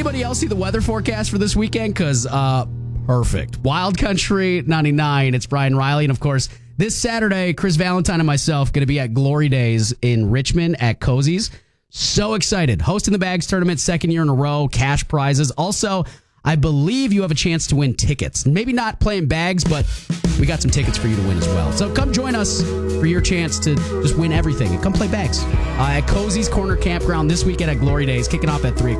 anybody else see the weather forecast for this weekend? Because, perfect. Wild Country 99. It's Brian Riley. And, of course, this Saturday, Chris Valentine and myself going to be at Glory Days in Richmond at Cozy's. So excited. Hosting the Bags Tournament, second year in a row, cash prizes. Also, I believe you have a chance to win tickets. Maybe not playing bags, but we got some tickets for you to win as well. So come join us for your chance to just win everything and come play bags at Cozy's Corner Campground this weekend at Glory Days, kicking off at 3